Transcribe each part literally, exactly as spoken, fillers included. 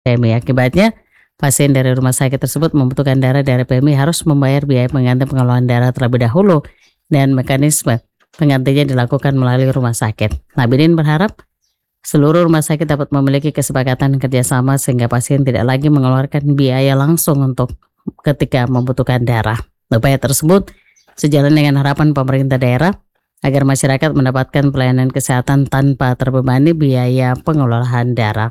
P M I. Akibatnya, pasien dari rumah sakit tersebut membutuhkan darah dari P M I harus membayar biaya pengganti pengelolaan darah terlebih dahulu dan mekanisme penggantinya dilakukan melalui rumah sakit. Nabidin berharap seluruh rumah sakit dapat memiliki kesepakatan kerjasama sehingga pasien tidak lagi mengeluarkan biaya langsung untuk ketika membutuhkan darah. Upaya tersebut sejalan dengan harapan pemerintah daerah agar masyarakat mendapatkan pelayanan kesehatan tanpa terbebani biaya pengelolaan darah.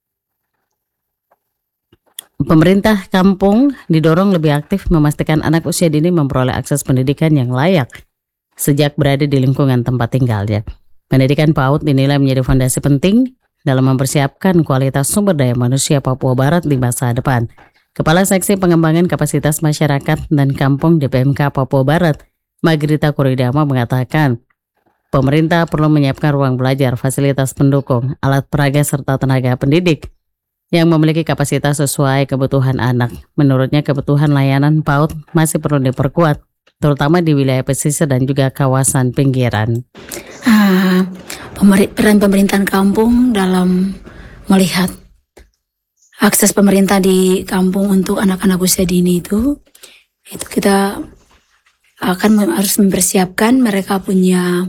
Pemerintah kampung didorong lebih aktif memastikan anak usia dini memperoleh akses pendidikan yang layak sejak berada di lingkungan tempat tinggalnya. Pendidikan PAUD dinilai menjadi fondasi penting dalam mempersiapkan kualitas sumber daya manusia Papua Barat di masa depan. Kepala Seksi Pengembangan Kapasitas Masyarakat dan Kampung D P M K Papua Barat, Magrita Kuridama mengatakan, pemerintah perlu menyiapkan ruang belajar, fasilitas pendukung, alat peraga serta tenaga pendidik yang memiliki kapasitas sesuai kebutuhan anak. Menurutnya kebutuhan layanan PAUD masih perlu diperkuat, terutama di wilayah pesisir dan juga kawasan pinggiran. Uh, peran pemerintahan kampung dalam melihat akses pemerintah di kampung untuk anak-anak usia dini itu, itu kita akan harus mempersiapkan mereka punya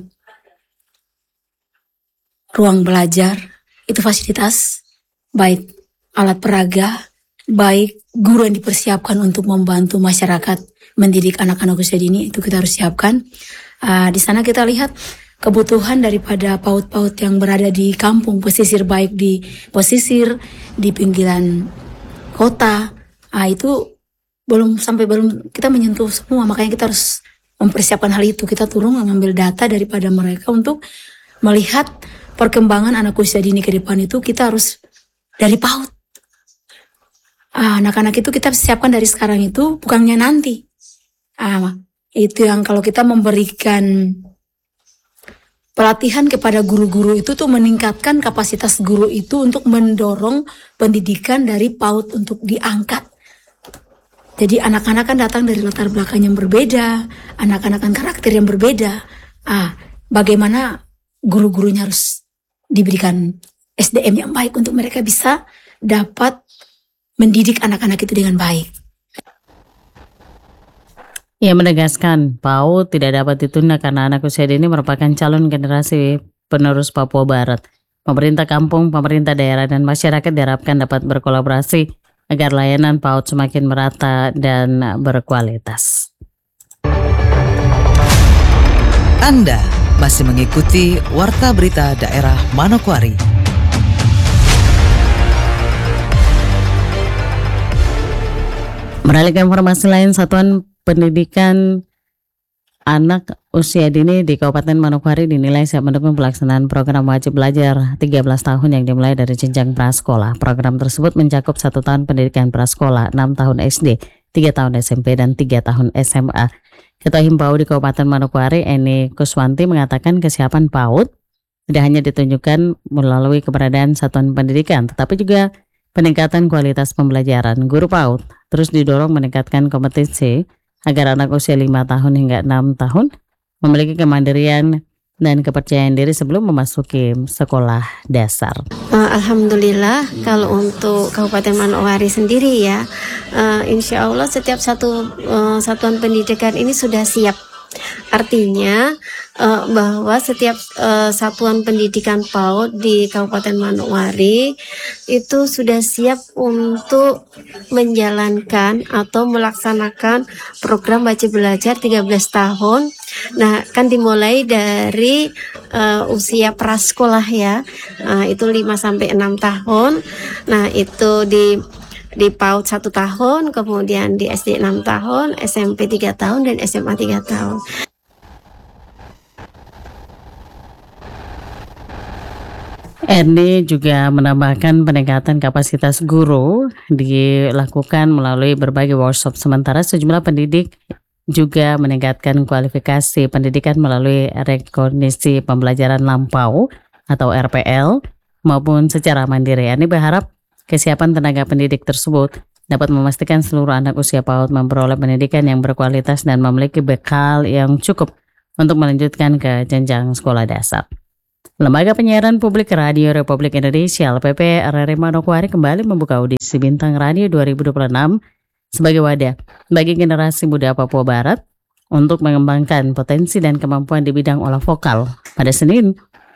ruang belajar, itu fasilitas, baik alat peraga, baik guru yang dipersiapkan untuk membantu masyarakat mendidik anak-anak usia dini, itu kita harus siapkan. Uh, di sana kita lihat kebutuhan daripada PAUD-PAUD yang berada di kampung pesisir, baik di pesisir, di pinggiran kota, ah itu belum sampai belum kita menyentuh semua. Makanya kita harus mempersiapkan hal itu. Kita turun mengambil data daripada mereka untuk melihat perkembangan anak usia dini ke depan itu kita harus dari PAUD. Ah, anak-anak itu kita siapkan dari sekarang itu, bukannya nanti. Ah, itu yang kalau kita memberikan pelatihan kepada guru-guru itu tuh meningkatkan kapasitas guru itu untuk mendorong pendidikan dari PAUD untuk diangkat. Jadi anak-anak kan datang dari latar belakang yang berbeda, anak-anak kan karakter yang berbeda. Ah, bagaimana guru-gurunya harus diberikan S D M yang baik untuk mereka bisa dapat mendidik anak-anak itu dengan baik. Ia menegaskan PAUD tidak dapat ditunda karena anak usia dini merupakan calon generasi penerus Papua Barat. Pemerintah kampung, pemerintah daerah, dan masyarakat diharapkan dapat berkolaborasi agar layanan PAUD semakin merata dan berkualitas. Anda masih mengikuti Warta Berita Daerah Manokwari. Beralih ke informasi lain, Satuan Pendidikan Anak Usia Dini di Kabupaten Manokwari dinilai siap mendukung pelaksanaan program wajib belajar tiga belas tahun yang dimulai dari jenjang prasekolah. Program tersebut mencakup satu tahun pendidikan prasekolah, enam tahun S D, tiga tahun S M P, dan tiga tahun S M A. Ketua Himpau di Kabupaten Manokwari, Eni Kuswanti, mengatakan kesiapan PAUD tidak hanya ditunjukkan melalui keberadaan satuan pendidikan, tetapi juga peningkatan kualitas pembelajaran. Guru PAUD terus didorong meningkatkan kompetisi agar anak usia lima tahun hingga enam tahun memiliki kemandirian dan kepercayaan diri sebelum memasuki sekolah dasar. Uh, Alhamdulillah kalau untuk Kabupaten Manokwari sendiri ya, uh, insya Allah setiap satu uh, satuan pendidikan ini sudah siap. Artinya uh, bahwa setiap uh, satuan pendidikan PAUD di Kabupaten Manokwari itu sudah siap untuk menjalankan atau melaksanakan program wajib belajar tiga belas tahun. Nah, kan dimulai dari uh, usia prasekolah ya, uh, itu lima sampai enam tahun. Nah, itu di di PAUD satu tahun, kemudian di S D enam tahun, S M P tiga tahun, dan S M A tiga tahun. Erni juga menambahkan peningkatan kapasitas guru dilakukan melalui berbagai workshop. Sementara sejumlah pendidik juga meningkatkan kualifikasi pendidikan melalui rekognisi pembelajaran lampau atau R P L maupun secara mandiri. Erni berharap kesiapan tenaga pendidik tersebut dapat memastikan seluruh anak usia PAUD memperoleh pendidikan yang berkualitas dan memiliki bekal yang cukup untuk melanjutkan ke jenjang sekolah dasar. Lembaga Penyiaran Publik Radio Republik Indonesia L P P R R I Manokwari kembali membuka audisi Bintang Radio dua ribu dua puluh enam sebagai wadah bagi generasi muda Papua Barat untuk mengembangkan potensi dan kemampuan di bidang olah vokal. Pada Senin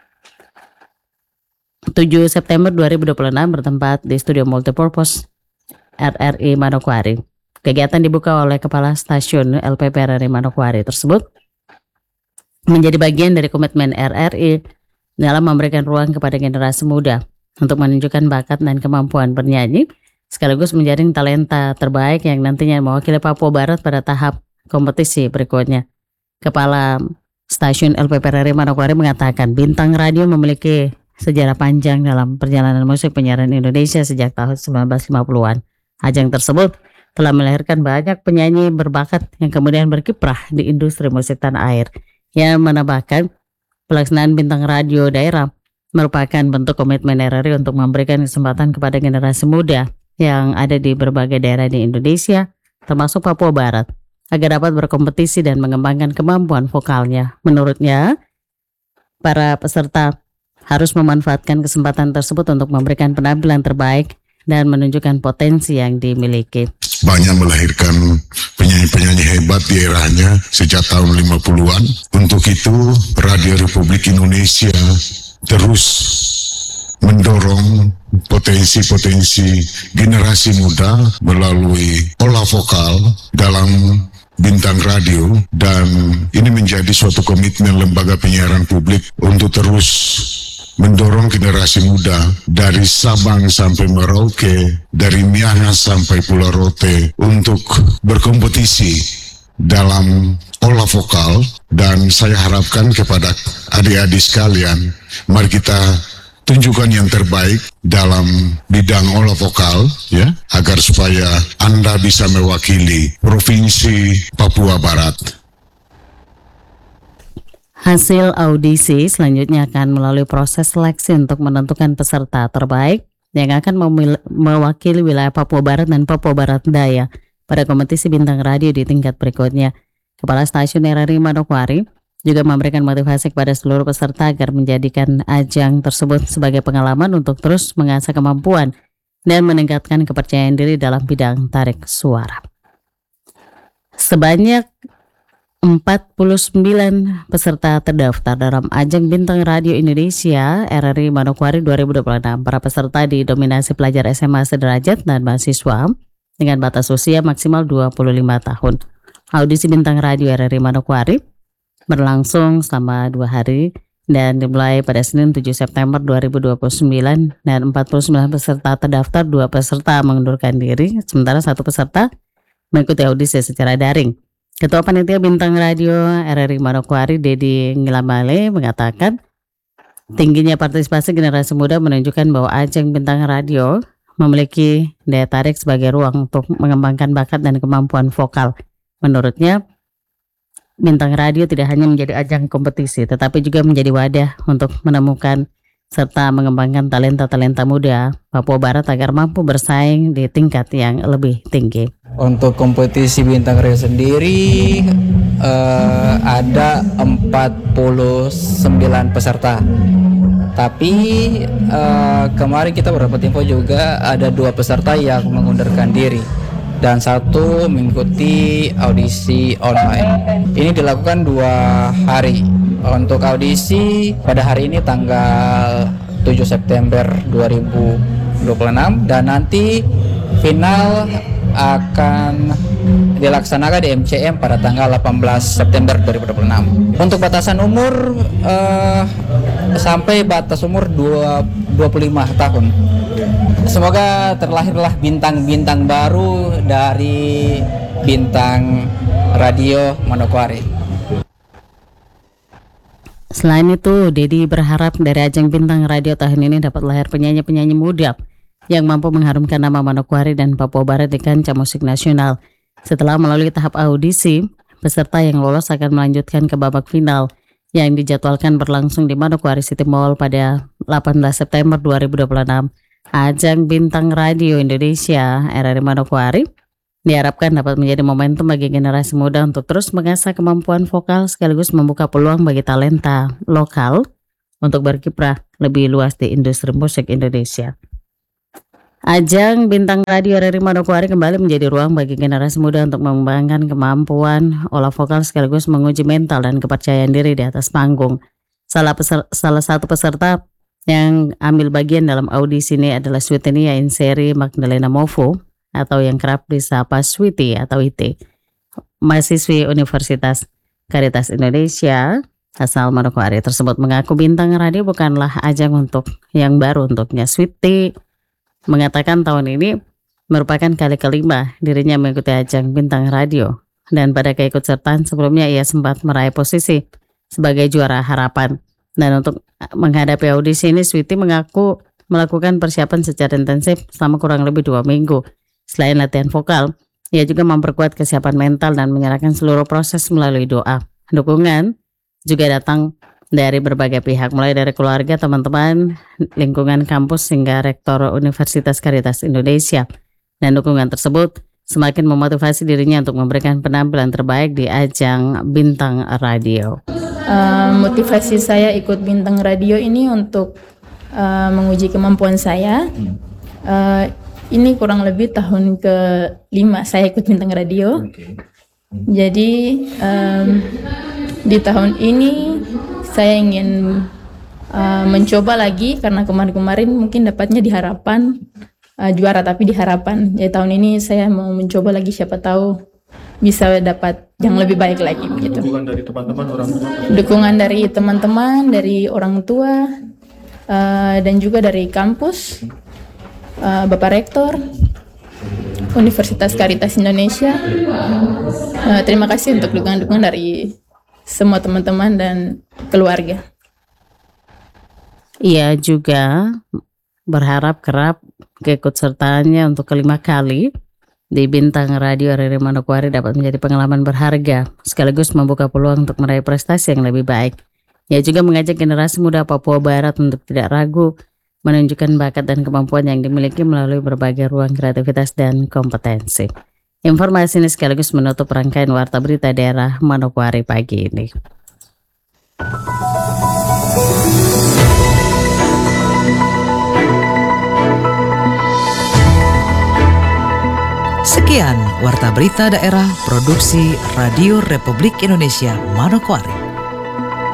tujuh September dua ribu dua puluh enam bertempat di Studio Multipurpose R R I Manokwari. Kegiatan dibuka oleh Kepala Stasiun L P P R R I Manokwari tersebut menjadi bagian dari komitmen R R I dalam memberikan ruang kepada generasi muda untuk menunjukkan bakat dan kemampuan bernyanyi, sekaligus menjaring talenta terbaik yang nantinya mewakili Papua Barat pada tahap kompetisi berikutnya. Kepala Stasiun L P P R R I Manokwari mengatakan Bintang Radio memiliki sejarah panjang dalam perjalanan musik penyiaran Indonesia sejak tahun sembilan belas lima puluhan. Ajang tersebut telah melahirkan banyak penyanyi berbakat yang kemudian berkiprah di industri musik tanah air. Yang menambahkan pelaksanaan Bintang Radio daerah merupakan bentuk komitmen R R I untuk memberikan kesempatan kepada generasi muda yang ada di berbagai daerah di Indonesia, termasuk Papua Barat, agar dapat berkompetisi dan mengembangkan kemampuan vokalnya. Menurutnya, para peserta harus memanfaatkan kesempatan tersebut untuk memberikan penampilan terbaik dan menunjukkan potensi yang dimiliki. Banyak melahirkan penyanyi-penyanyi hebat di eranya sejak tahun lima puluhan. Untuk itu, Radio Republik Indonesia terus mendorong potensi-potensi generasi muda melalui olah vokal dalam Bintang Radio, dan ini menjadi suatu komitmen lembaga penyiaran publik untuk terus mendorong generasi muda dari Sabang sampai Merauke, dari Miangas sampai Pulau Rote untuk berkompetisi dalam olah vokal. Dan saya harapkan kepada adik-adik sekalian, mari kita tunjukkan yang terbaik dalam bidang olah vokal, ya, agar supaya Anda bisa mewakili Provinsi Papua Barat. Hasil audisi selanjutnya akan melalui proses seleksi untuk menentukan peserta terbaik yang akan memil- mewakili wilayah Papua Barat dan Papua Barat Daya pada kompetisi Bintang Radio di tingkat berikutnya. Kepala Stasiun R R I Manokwari juga memberikan motivasi kepada seluruh peserta agar menjadikan ajang tersebut sebagai pengalaman untuk terus mengasah kemampuan dan meningkatkan kepercayaan diri dalam bidang tarik suara. Sebanyak empat puluh sembilan peserta terdaftar dalam ajang Bintang Radio Indonesia R R I Manokwari dua ribu dua puluh enam. Para peserta didominasi pelajar S M A sederajat dan mahasiswa dengan batas usia maksimal dua puluh lima tahun. Audisi Bintang Radio R R I Manokwari berlangsung selama dua hari dan dimulai pada Senin tujuh September dua ribu dua puluh sembilan, dan empat puluh sembilan peserta terdaftar, dua peserta mengundurkan diri, sementara satu peserta mengikuti audisi secara daring. Ketua Panitia Bintang Radio R R I Manokwari Dedi Ngilamale mengatakan tingginya partisipasi generasi muda menunjukkan bahwa ajang Bintang Radio memiliki daya tarik sebagai ruang untuk mengembangkan bakat dan kemampuan vokal. Menurutnya, Bintang Radio tidak hanya menjadi ajang kompetisi, tetapi juga menjadi wadah untuk menemukan serta mengembangkan talenta-talenta muda Papua Barat agar mampu bersaing di tingkat yang lebih tinggi. Untuk kompetisi Bintang Radio sendiri uh, ada empat puluh sembilan peserta. Tapi uh, kemarin kita mendapat info juga ada dua peserta yang mengundurkan diri dan satu mengikuti audisi online. Ini dilakukan dua hari. Untuk audisi pada hari ini tanggal tujuh September dua ribu dua puluh enam, dan nanti final akan dilaksanakan di M C M pada tanggal delapan belas September dua ribu dua puluh enam. Untuk batasan umur uh, sampai batas umur dua puluh lima tahun. Semoga terlahirlah bintang-bintang baru dari Bintang Radio Manokwari. Selain itu, Dedi berharap dari ajang Bintang Radio tahun ini dapat lahir penyanyi-penyanyi muda yang mampu mengharumkan nama Manokwari dan Papua Barat di kancah musik nasional. Setelah melalui tahap audisi, peserta yang lolos akan melanjutkan ke babak final yang dijadwalkan berlangsung di Manokwari City Mall pada delapan belas September dua ribu dua puluh enam. Ajang Bintang Radio Indonesia R R I Manokwari diharapkan dapat menjadi momentum bagi generasi muda untuk terus mengasah kemampuan vokal sekaligus membuka peluang bagi talenta lokal untuk berkiprah lebih luas di industri musik Indonesia. Ajang Bintang Radio R R I Manokwari kembali menjadi ruang bagi generasi muda untuk mengembangkan kemampuan olah vokal sekaligus menguji mental dan kepercayaan diri di atas panggung. Salah, peser, salah satu peserta yang ambil bagian dalam audisi ini adalah Switenia Inseri Magdalena Movo atau yang kerap disapa Sweety atau I T, mahasiswi Universitas Caritas Indonesia asal Manokwari tersebut mengaku Bintang Radio bukanlah ajang untuk yang baru untuknya. Sweety mengatakan tahun ini merupakan kali kelima dirinya mengikuti ajang Bintang Radio, dan pada keikutsertaan sebelumnya ia sempat meraih posisi sebagai juara harapan. Dan untuk menghadapi audisi ini, Sweety mengaku melakukan persiapan secara intensif selama kurang lebih dua minggu. Selain latihan vokal, ia juga memperkuat kesiapan mental dan menyerahkan seluruh proses melalui doa. Dukungan juga datang dari berbagai pihak, mulai dari keluarga, teman-teman, lingkungan kampus, hingga Rektor Universitas Caritas Indonesia. Dan dukungan tersebut semakin memotivasi dirinya untuk memberikan penampilan terbaik di ajang Bintang Radio. Uh, motivasi saya ikut Bintang Radio ini untuk uh, menguji kemampuan saya. Uh, ini kurang lebih tahun kelima saya ikut Bintang Radio. Jadi um, di tahun ini saya ingin uh, mencoba lagi, karena kemarin-kemarin mungkin dapatnya di harapan, uh, juara tapi di harapan. Jadi tahun ini saya mau mencoba lagi, siapa tahu bisa dapat yang lebih baik lagi gitu. Dukungan dari teman-teman, orang tua. Dukungan dari teman-teman, dari orang tua, uh, dan juga dari kampus, uh, Bapak Rektor Universitas Caritas Indonesia. Uh, terima kasih untuk dukungan-dukungan dari semua teman-teman dan keluarga. Ia juga berharap kerap keikutsertaannya untuk kelima kali di Bintang Radio R R I Manokwari dapat menjadi pengalaman berharga, sekaligus membuka peluang untuk meraih prestasi yang lebih baik. Ia juga mengajak generasi muda Papua Barat untuk tidak ragu menunjukkan bakat dan kemampuan yang dimiliki melalui berbagai ruang kreativitas dan kompetensi. Informasi ini sekaligus menutup rangkaian Warta Berita Daerah Manokwari pagi ini. Sekian Warta Berita Daerah Produksi Radio Republik Indonesia Manokwari.